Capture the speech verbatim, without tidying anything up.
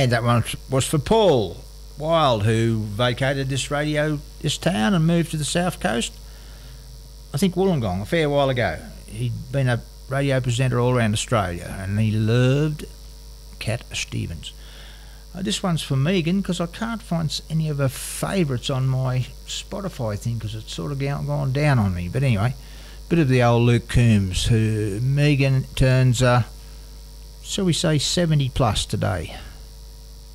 And that one was for Paul Wild, who vacated this radio, this town, and moved to the south coast. I think Wollongong, a fair while ago. He'd been a radio presenter all around Australia, and he loved Cat Stevens. Uh, this one's for Megan, because I can't find any of her favourites on my Spotify thing, because it's sort of gone, gone down on me. But anyway, bit of the old Luke Coombs, who Megan turns, uh, shall we say, seventy plus today.